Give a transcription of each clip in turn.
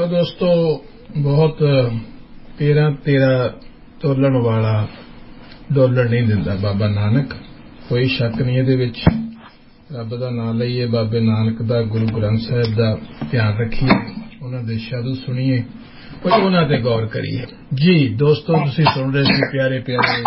दोस्तों बहुत तेरा ਤੋਲਣ वाला ਡੋਲਣ नहीं दिंदा बाबा नानक कोई शक नहीं ਇਹਦੇ ਵਿੱਚ ਰੱਬ ਦਾ ਨਾਮ ਲਈਏ ਬਾਬੇ ਨਾਨਕ ਦਾ ਗੁਰੂ ਗ੍ਰੰਥ ਸਾਹਿਬ ਦਾ ਧਿਆਨ ਰੱਖੀਏ ਉਹਨਾਂ ਦੇ ਸ਼ਬਦ ਸੁਣੀਏ ਕੁਝ ਉਹਨਾਂ ਤੇ ਗੌਰ ਕਰੀਏ ਜੀ ਦੋਸਤੋ ਤੁਸੀਂ ਸੁਣ ਰਹੇ ਸੀ ਪਿਆਰੇ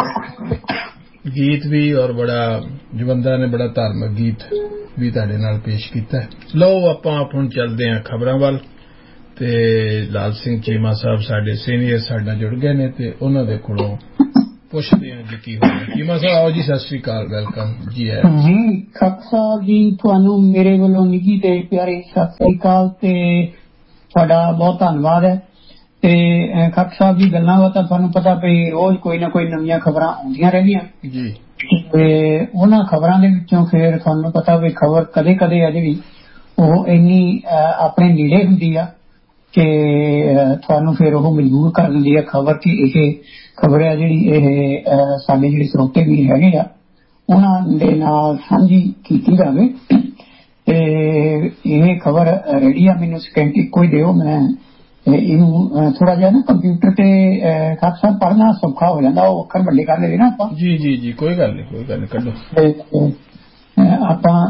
ਗੀਤ ਵੀ ਔਰ ਬੜਾ ਜਵੰਦਾ ਨੇ ਬੜਾ ਧਾਰਮਿਕ ਗੀਤ ਵੀ ਤੁਹਾਡੇ ਨਾਲ ਪੇਸ਼ ਕੀਤਾ ਲਓ ਆਪਾਂ ਹੁਣ ਚੱਲਦੇ ਹਾਂ ਖਬਰਾਂ ਵੱਲ ਤੇ ਲਾਲ ਸਿੰਘ ਚੀਮਾ ਸਾਹਿਬ ਸਾਡੇ ਸੀਨੀਅਰ ਸਾਡਾ ਜੁੜ ਗਏ ਨੇ ਤੇ ਉਹਨਾਂ ਦੇ ਕੋਲੋਂ ਪੁੱਛਦੇ ਹਾਂ ਜੀ ਕੀ ਹੋਇਆ ਚੀਮਾ ਸਾਹਿਬ ਆਓ ਜੀ ਸਤਿ ਸ੍ਰੀ ਅਕਾਲ ਵੈਲਕਮ ਜੀ ਹੈ ਜੀ ਖਾਲਸਾ ਜੀ ਤੁਹਾਨੂੰ ਮੇਰੇ ਵੱਲੋਂ ਨਿੱਘੀ ਤੇ ਪਿਆਰੀ ਸਤਿ ਸ੍ਰੀ ਅਕਾਲ ਤੇ ਤੁਹਾਡਾ ਬਹੁਤ ਧੰਨਵਾਦ ਹੈ ਤੇ ਖਾਲਸਾ ਸਾਹਿਬ ਜੀ ਗੱਲਾਂ ਬਾਤਾਂ ਤੁਹਾਨੂੰ ਪਤਾ ਪਈ ਰੋਜ਼ ਕੋਈ ਨਾ ਕੋਈ ਨਵੀਆਂ ਖਬਰਾਂ ਆਉਂਦੀਆਂ ਰਹਿੰਦੀਆਂ ਜੀ ਤੇ ਉਹਨਾਂ ਖਬਰਾਂ ਦੇ ਵਿੱਚੋਂ ਫਿਰ ਤੁਹਾਨੂੰ ਪਤਾ ਵੀ ਖਬਰ ਕਦੇ ਕਦੇ ਆ ਜਿਹੜੀ ਉਹ ਇੰਨੀ ਆਪਣੇ ਨੇੜੇ ਹੁੰਦੀ ਆ ਕਿ ਤੁਹਾਨੂੰ ਫਿਰ ਉਹ ਮਜਬੂਰ ਕਰ ਦਿੰਦੀ ਹੈ ਖਬਰ ਕਿ ਇਹ ਖਬਰ ਹੈ ਜਿਹੜੀ ਇਹ ਸਾਡੇ ਜਿਹੜੇ ਸਰੋਤੇ ਵੀ ਹੈਗੇ ਆ ਉਹਨਾਂ ਦੇ ਨਾਲ ਸਾਂਝੀ ਕੀਤੀ ਜਾਵੇ ਤੇ ਇਹ ਖਬਰ ਰੈਡੀ ਆ ਮੈਨੂੰ ਸਕਿੰਟ ਇੱਕੋ ਹੀ ਦਿਓ ਮੈਂ ਇਹਨੂੰ ਥੋੜਾ ਜਿਹਾ ਨਾ ਕੰਪਿਊਟਰ ਤੇ ਖਾਲਸਾ ਪੜ੍ਹਨਾ ਸੌਖਾ ਹੋ ਜਾਂਦਾ ਉਹ ਅੱਖਰ ਵੱਡੇ ਕਰ ਲਏ ਨਾ ਆਪਾਂ ਜੀ ਕੋਈ ਗੱਲ ਨਹੀਂ ਕੱਢੋ ਆਪਾਂ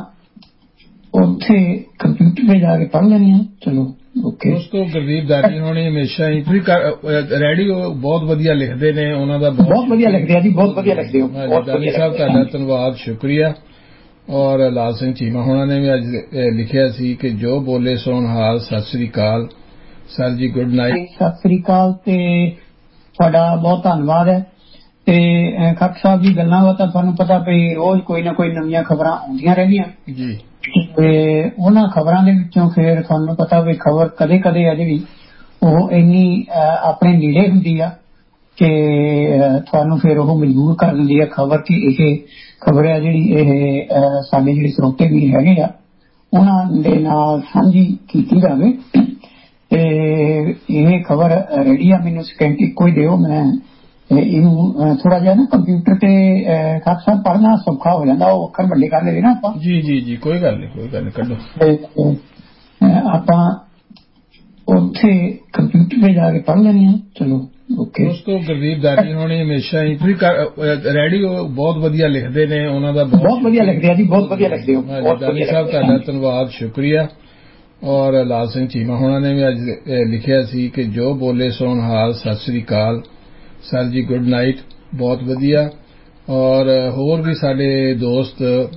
ਉੱਥੇ ਕੰਪਿਊਟਰ ਤੇ ਜਾ ਕੇ ਪੜ੍ਹ ਲੈਂਦੇ ਹਾਂ ਚਲੋ ਓਕੇ ਦੋਸਤੋ ਗੁਰਦੀਪ ਦਾਰੀ ਹੋਣੀ ਹਮੇਸ਼ਾ ਹੀ ਰੇਡੀਓ ਬਹੁਤ ਵਧੀਆ ਲਿਖਦੇ ਨੇ ਉਹਨਾਂ ਦਾ ਬਹੁਤ ਵਧੀਆ ਲਿਖਦੇ ਆ ਜੀ ਬਹੁਤ ਵਧੀਆ ਲਿਖਦੇ ਹੋ ਦਾਰੀ ਸਾਹਿਬ ਤੁਹਾਡਾ ਧੰਨਵਾਦ ਸ਼ੁਕਰੀਆ ਔਰ ਲਾਲ ਸਿੰਘ ਚੀਮਾ ਹੋਣਾ ਨੇ ਵੀ ਅੱਜ ਲਿਖਿਆ ਸੀ ਕਿ ਜੋ ਬੋਲੇ ਸੋਨ ਹਾਲ ਸਤਿ ਸ੍ਰੀ ਅਕਾਲ ਸਰ ਜੀ ਗੁੱਡ ਨਾਈਟ ਸਤਿ ਸ੍ਰੀ ਅਕਾਲ ਤੇ ਤੁਹਾਡਾ ਬਹੁਤ ਧੰਨਵਾਦ ਹੈ ਤੇ ਖਾਲਸਾ ਸਾਹਿਬ ਜੀ ਗੱਲਾਂ ਬਾਤਾਂ ਤੁਹਾਨੂੰ ਪਤਾ ਪਈ ਰੋਜ਼ ਕੋਈ ਨਾ ਕੋਈ ਨਵੀਆਂ ਖਬਰਾਂ ਆਉਂਦੀਆਂ ਰਹਿੰਦੀਆਂ ਜੀ ਤੇ ਉਹਨਾਂ ਖਬਰਾਂ ਦੇ ਵਿੱਚੋਂ ਫਿਰ ਤੁਹਾਨੂੰ ਪਤਾ ਵੀ ਖਬਰ ਕਦੇ ਕਦੇ ਆ ਜਿਹੜੀ ਉਹ ਇੰਨੀ ਆਪਣੇ ਨੇੜੇ ਹੁੰਦੀ ਆ ਕਿ ਤੁਹਾਨੂੰ ਫਿਰ ਉਹ ਮਜਬੂਰ ਕਰ ਦਿੰਦੀ ਆ ਖਬਰ ਕਿ ਇਹ ਖਬਰ ਹੈ ਜਿਹੜੀ ਇਹ ਸਾਡੇ ਜਿਹੜੇ ਸਰੋਤੇ ਵੀ ਹੈਗੇ ਆ ਉਹਨਾਂ ਦੇ ਨਾਲ ਸਾਂਝੀ ਕੀਤੀ ਜਾਵੇ ਤੇ ਇਹ ਖਬਰ ਰੈਡੀ ਆ ਮੈਨੂੰ ਸਕਿੰਟ ਇੱਕੋ ਹੀ ਦਿਓ ਮੈਂ ਇਹਨੂੰ ਥੋੜਾ ਜਿਹਾ ਨਾ ਕੰਪਿਊਟਰ ਤੇ ਖਾਲਸਾ ਪੜ੍ਹਨਾ ਸੌਖਾ ਹੋ ਜਾਂਦਾ ਉਹ ਅੱਖਰ ਵੱਡੇ ਕਰ ਲਏ ਨਾ ਆਪਾਂ ਜੀ ਕੋਈ ਗੱਲ ਨਹੀਂ ਕੱਢੋ ਆਪਾਂ ਉੱਥੇ ਕੰਪਿਊਟਰ ਤੇ ਜਾ ਕੇ ਪੜ੍ਹ ਲੈਂਦੇ ਹਾਂ ਚਲੋ ਓਕੇ ਦੋਸਤੋ ਗੁਰਦੀਪ ਦਾਰੀ ਹੋਣੀ ਹਮੇਸ਼ਾ ਹੀ ਰੇਡੀਓ ਬਹੁਤ ਵਧੀਆ ਲਿਖਦੇ ਨੇ ਉਹਨਾਂ ਦਾ ਬਹੁਤ ਵਧੀਆ ਲਿਖਦੇ ਆ ਜੀ ਬਹੁਤ ਵਧੀਆ ਲਿਖਦੇ ਹੋ ਦਾਰੀ ਸਾਹਿਬ ਤੁਹਾਡਾ ਧੰਨਵਾਦ ਸ਼ੁਕਰੀਆ ਔਰ ਲਾਲ ਸਿੰਘ ਚੀਮਾ ਹੋਣਾ ਨੇ ਵੀ ਅੱਜ ਲਿਖਿਆ ਸੀ ਕਿ ਜੋ ਬੋਲੇ ਸੋਨ ਹਾਲ ਸਤਿ ਸ੍ਰੀ ਅਕਾਲ ਸਰ ਜੀ ਗੁੱਡ ਨਾਈਟ ਬਹੁਤ ਵਧੀਆ ਔਰ ਹੋਰ ਵੀ ਸਾਡੇ ਦੋਸਤ